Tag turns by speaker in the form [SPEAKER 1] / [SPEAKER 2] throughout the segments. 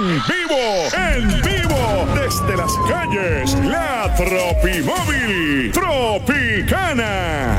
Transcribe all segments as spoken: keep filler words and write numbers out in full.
[SPEAKER 1] En vivo, en vivo, desde las calles, la Tropimóvil Tropicana.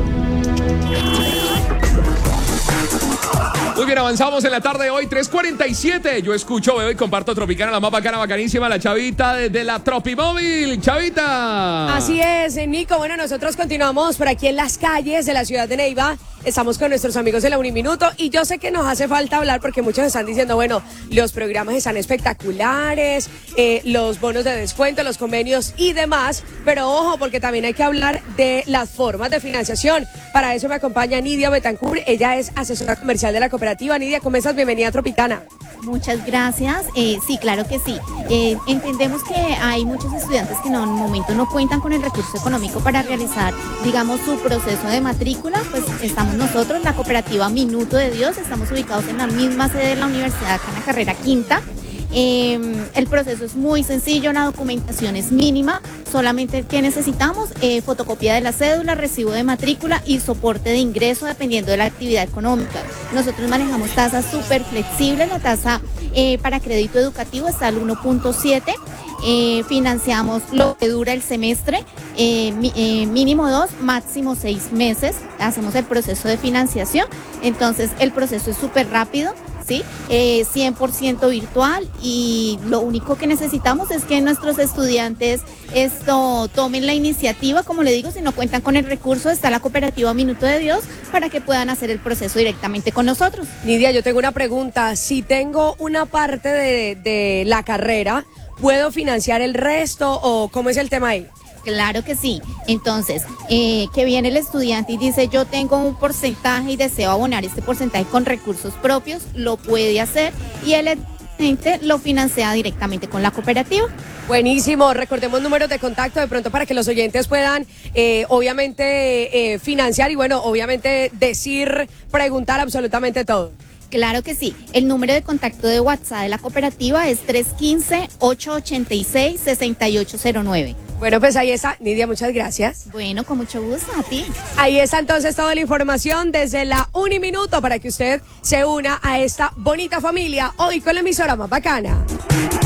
[SPEAKER 2] Muy bien, avanzamos en la tarde de hoy, tres cuarenta y siete. Yo escucho, veo y comparto Tropicana, la más bacana, bacanísima, la Chavita desde la Tropimóvil. Chavita.
[SPEAKER 3] Así es, Nico. Bueno, nosotros continuamos por aquí en las calles de la ciudad de Neiva. Estamos con nuestros amigos de la Uniminuto y yo sé que nos hace falta hablar porque muchos están diciendo, bueno, los programas están espectaculares, eh, los bonos de descuento, los convenios y demás, pero ojo, porque también hay que hablar de las formas de financiación. Para eso me acompaña Nidia Betancourt, ella es asesora comercial de la cooperativa. Nidia, ¿cómo estás? Bienvenida a Tropicana.
[SPEAKER 4] Muchas gracias. Eh, sí, claro que sí. Eh, entendemos que hay muchos estudiantes que en un momento no cuentan con el recurso económico para realizar, digamos, su proceso de matrícula. Pues estamos nosotros, la cooperativa Minuto de Dios, estamos ubicados en la misma sede de la universidad, acá en la carrera quinta. Eh, el proceso es muy sencillo, la documentación es mínima, solamente que necesitamos eh, fotocopia de la cédula, recibo de matrícula y soporte de ingreso dependiendo de la actividad económica. Nosotros manejamos tasas súper flexibles, la tasa eh, para crédito educativo está al uno punto siete, eh, financiamos lo que dura el semestre, eh, mi, eh, mínimo dos, máximo seis meses, hacemos el proceso de financiación, entonces el proceso es súper rápido. ¿Sí? Eh, cien por ciento virtual y lo único que necesitamos es que nuestros estudiantes esto tomen la iniciativa, como le digo, si no cuentan con el recurso, está la cooperativa Minuto de Dios para que puedan hacer el proceso directamente con nosotros.
[SPEAKER 3] Nidia, yo tengo una pregunta, si tengo una parte de, de la carrera, ¿puedo financiar el resto o cómo es el tema ahí?
[SPEAKER 4] Claro que sí. Entonces, eh, que viene el estudiante y dice, yo tengo un porcentaje y deseo abonar este porcentaje con recursos propios, lo puede hacer y el estudiante lo financia directamente con la cooperativa.
[SPEAKER 3] Buenísimo, recordemos números de contacto de pronto para que los oyentes puedan eh, obviamente eh, financiar y bueno, obviamente decir, preguntar absolutamente todo.
[SPEAKER 4] Claro que sí. El número de contacto de WhatsApp de la cooperativa es tres uno cinco, ocho ocho seis, seis ocho cero nueve.
[SPEAKER 3] Bueno, pues ahí está. Nidia, muchas gracias.
[SPEAKER 4] Bueno, con mucho gusto, a ti.
[SPEAKER 3] Ahí está entonces toda la información desde la Uniminuto para que usted se una a esta bonita familia hoy con la emisora más bacana.